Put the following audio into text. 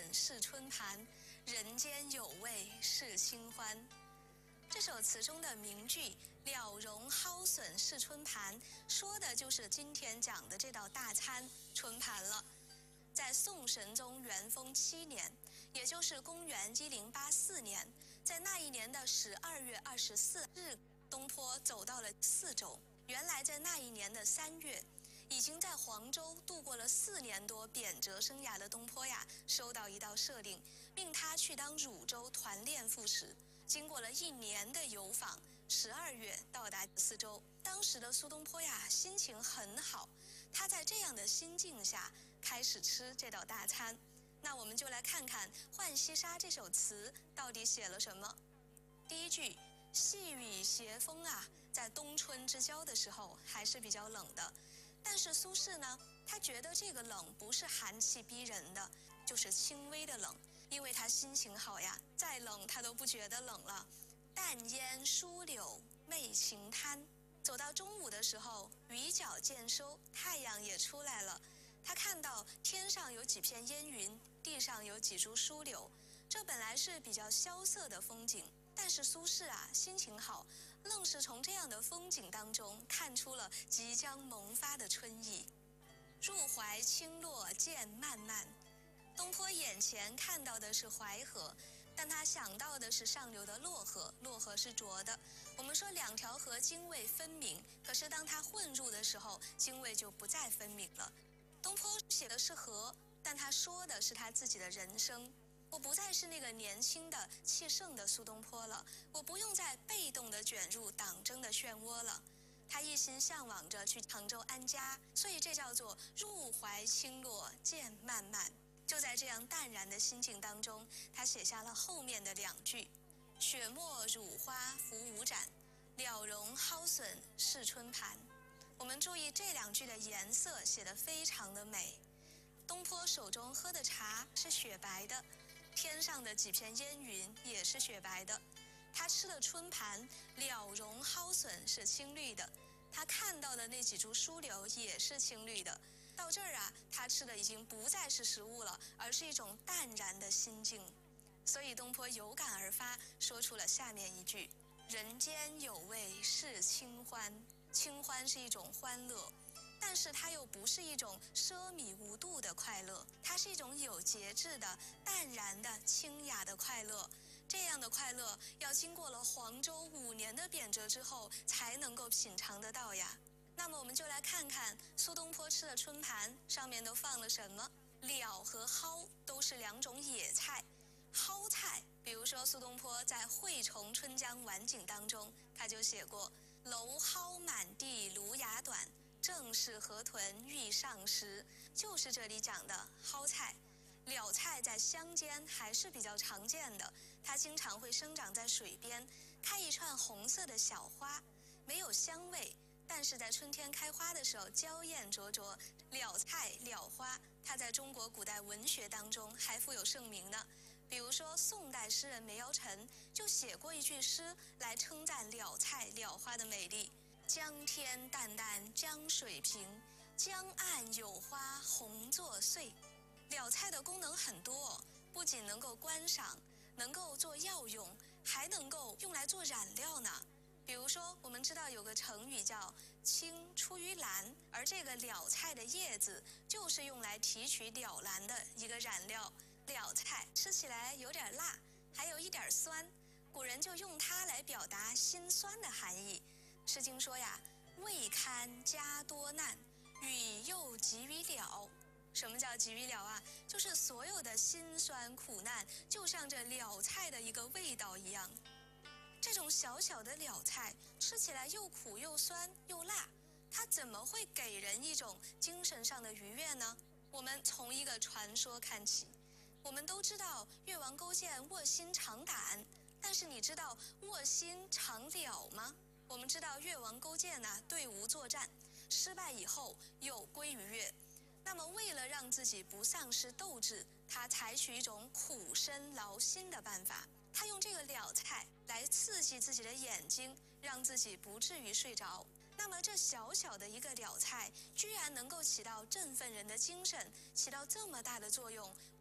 笋是春盘，人间有味是清欢。这首词中的名句“了茸蒿笋是春盘”，说的就是今天讲的这道大餐春盘了。在宋神宗元丰7年，也就是公元1084年，在那一年的12月24日，东坡走到了四州。原来在那一年的3月，已经在黄州度过了4年多贬谪生涯的东坡呀，收到一道赦令，命他去当汝州团练副使。经过了1年的游访，12月到达四州。当时的苏东坡呀，心情很好，他在这样的心境下开始吃这道大餐。那我们就来看看《浣溪沙》这首词到底写了什么。第一句，细雨斜风啊，在冬春之交的时候还是比较冷的。但是苏轼呢，他觉得这个冷不是寒气逼人的，就是轻微的冷，因为他心情好呀，再冷他都不觉得冷了。淡烟疏柳媚晴滩。走到中午的时候，雨脚渐收，太阳也出来了。他看到天上有几片烟云，地上有几株疏柳，这本来是比较萧瑟的风景，但是苏轼啊，心情好，愣是从这样的风景当中看出了即将萌发的春意。入怀清洛渐漫漫。东坡眼前看到的是淮河，但他想到的是上流的洛河，洛河是浊的。我们说2条河泾渭分明，可是当它混入的时候，泾渭就不再分明了。东坡写的是河，但他说的是他自己的人生。我不再是那个年轻的气盛的苏东坡了，我不用再被动地卷入党争的漩涡了。他一心向往着去杭州安家，所以这叫做入怀清洛渐漫漫。就在这样淡然的心境当中，他写下了后面的2句：雪沫乳花浮无盏，了茸蒿笋是春盘。我们注意这2句的颜色写得非常的美。东坡手中喝的茶是雪白的，天上的几片烟云也是雪白的。他吃的春盘了茸蒿笋是青绿的，他看到的那几株疏柳也是青绿的。到这儿啊，他吃的已经不再是食物了，而是一种淡然的心境。所以东坡有感而发，说出了下面一句：人间有味是清欢。清欢是一种欢乐，但是它又不是一种奢靡无度的快乐，它是一种有节制的、淡然的、清雅的快乐。这样的快乐要经过了黄州5年的贬谪之后，才能够品尝得到呀。那么我们就来看看苏东坡吃的春盘上面都放了什么。了和蒿都是2种野菜。蒿菜，比如说苏东坡在《惠崇春江晚景》当中，他就写过：蒌蒿满地芦芽短，正是河豚欲上时。就是这里讲的蒿菜。了菜在乡间还是比较常见的，它经常会生长在水边，开一串红色的小花，没有香味，但是在春天开花的时候娇艳灼灼。了菜了花，它在中国古代文学当中还富有盛名呢。比如说宋代诗人梅尧臣就写过一句诗来称赞了菜了花的美丽：江天淡淡江水平，江岸有花红作穗。了菜的功能很多，不仅能够观赏，能够做药用，还能够用来做染料呢。比如说我们知道有个成语叫青出于蓝，而这个了菜的叶子就是用来提取了蓝的一个染料。了菜吃起来有点辣，还有一点酸，古人就用它来表达辛酸的含义。诗经说呀，未堪家多难，与又及于了。什么叫及于了啊？就是所有的辛酸苦难就像这了菜的一个味道一样。这种小小的了菜吃起来又苦又酸又辣，它怎么会给人一种精神上的愉悦呢？我们从一个传说看起。我们都知道越王勾践卧薪尝胆，但是你知道卧薪尝了吗？我们知道越王勾践呢，对吴作战失败以后又归于越。那么为了让自己不丧失斗志，他采取一种苦身劳心的办法，他用这个了菜来刺激自己的眼睛，让自己不至于睡着。那么这小小的一个了菜居然能够起到振奋人的精神，起到这么大的作用，